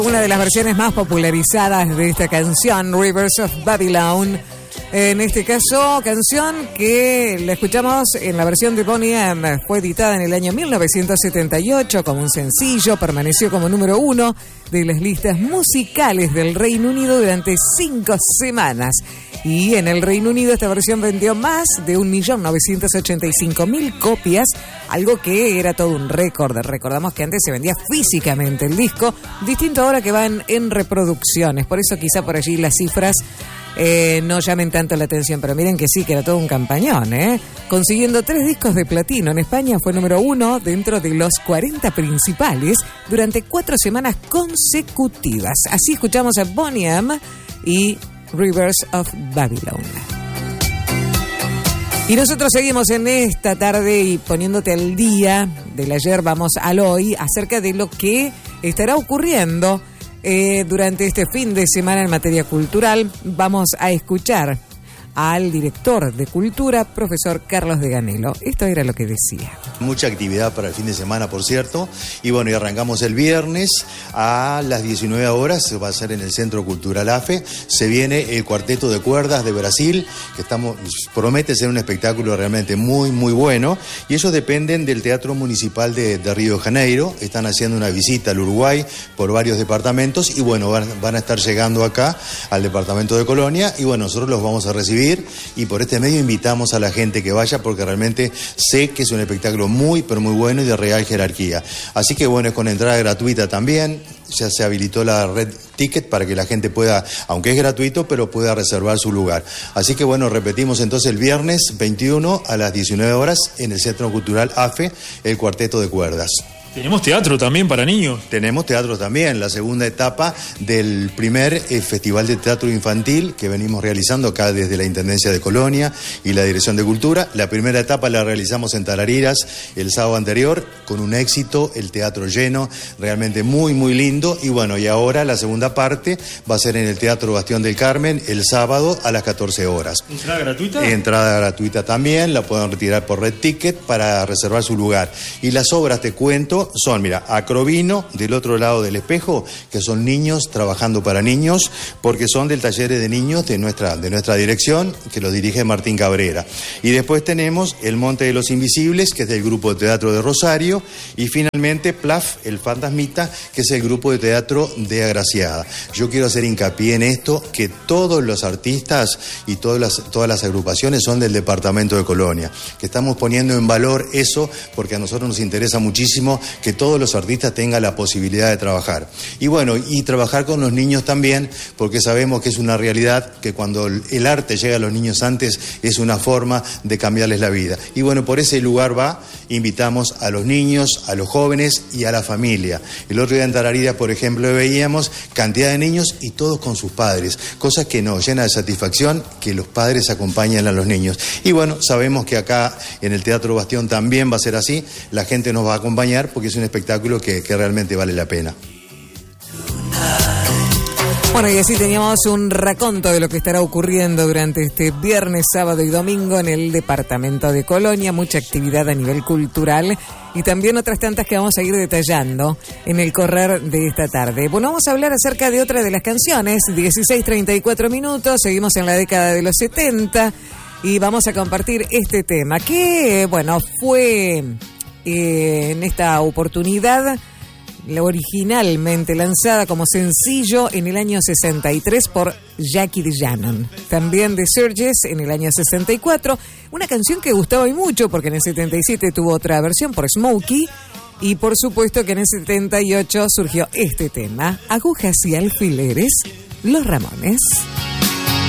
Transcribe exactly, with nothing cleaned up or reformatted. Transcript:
Una de las versiones más popularizadas de esta canción, Rivers of Babylon. En este caso, canción que la escuchamos en la versión de Boney M. Fue editada en el año mil novecientos setenta y ocho como un sencillo, permaneció como número uno de las listas musicales del Reino Unido durante cinco semanas. Y en el Reino Unido esta versión vendió más de un millón novecientos ochenta y cinco mil copias, algo que era todo un récord. Recordamos que antes se vendía físicamente el disco, distinto ahora que van en reproducciones. Por eso quizá por allí las cifras Eh, no llamen tanto la atención, pero miren que sí, que era todo un campañón, ¿eh? Consiguiendo tres discos de platino. En España fue número uno dentro de los cuarenta principales durante cuatro semanas consecutivas. Así escuchamos a Boney M. y Rivers of Babylon. Y nosotros seguimos en esta tarde y poniéndote al día del ayer, vamos al hoy, acerca de lo que estará ocurriendo Eh, durante este fin de semana en materia cultural. Vamos a escuchar al director de Cultura, profesor Carlos Deganello. Esto era lo que decía. Mucha actividad para el fin de semana, por cierto. Y bueno, y arrancamos el viernes a las diecinueve horas, se va a hacer en el Centro Cultural AFE. Se viene el Cuarteto de Cuerdas de Brasil, que estamos promete ser un espectáculo realmente muy, muy bueno. Y ellos dependen del Teatro Municipal de, de Río de Janeiro. Están haciendo una visita al Uruguay por varios departamentos y bueno, van, van a estar llegando acá al departamento de Colonia y bueno, nosotros los vamos a recibir. Y por este medio invitamos a la gente que vaya porque realmente sé que es un espectáculo muy, pero muy bueno y de real jerarquía. Así que bueno, es con entrada gratuita también. Ya se habilitó la red Ticket para que la gente pueda, aunque es gratuito, pero pueda reservar su lugar. Así que bueno, repetimos entonces el viernes veintiuno a las diecinueve horas en el Centro Cultural AFE, el Cuarteto de Cuerdas. Tenemos teatro también para niños. Tenemos teatro también, la segunda etapa del primer eh, Festival de Teatro Infantil que venimos realizando acá desde la Intendencia de Colonia y la Dirección de Cultura. La primera etapa la realizamos en Tarariras el sábado anterior, con un éxito, el teatro lleno, realmente muy, muy lindo. Y bueno, y ahora la segunda parte va a ser en el Teatro Bastión del Carmen el sábado a las catorce horas. ¿Entrada gratuita? Entrada gratuita también, la pueden retirar por Red Ticket para reservar su lugar. Y las obras, te cuento, son, mira, Acrovino, del otro lado del espejo, que son niños trabajando para niños, porque son del taller de niños de nuestra, de nuestra dirección, que lo dirige Martín Cabrera. Y después tenemos El Monte de los Invisibles, que es del grupo de teatro de Rosario, y finalmente Plaf, el Fantasmita, que es el grupo de teatro de Agraciada. Yo quiero hacer hincapié en esto, que todos los artistas y todas las, todas las agrupaciones son del departamento de Colonia, que estamos poniendo en valor eso, porque a nosotros nos interesa muchísimo que todos los artistas tengan la posibilidad de trabajar. Y bueno, y trabajar con los niños también, porque sabemos que es una realidad que cuando el arte llega a los niños antes es una forma de cambiarles la vida. Y bueno, por ese lugar va, invitamos a los niños, a los jóvenes y a la familia. El otro día en Tarariras, por ejemplo, veíamos cantidad de niños y todos con sus padres, cosas que nos llena de satisfacción que los padres acompañen a los niños. Y bueno, sabemos que acá en el Teatro Bastión también va a ser así, la gente nos va a acompañar porque es un espectáculo que, que realmente vale la pena. Bueno, y así teníamos un raconto de lo que estará ocurriendo durante este viernes, sábado y domingo en el departamento de Colonia. Mucha actividad a nivel cultural y también otras tantas que vamos a ir detallando en el correr de esta tarde. Bueno, vamos a hablar acerca de otra de las canciones, dieciséis treinta y cuatro minutos, seguimos en la década de los setenta y vamos a compartir este tema que, bueno, fue eh, en esta oportunidad originalmente lanzada como sencillo en el año sesenta y tres por Jackie DeJanon, también de Surges en el año sesenta y cuatro, una canción que gustaba y mucho porque en el setenta y siete tuvo otra versión por Smokey y por supuesto que en el setenta y ocho surgió este tema, Agujas y Alfileres, Los Ramones.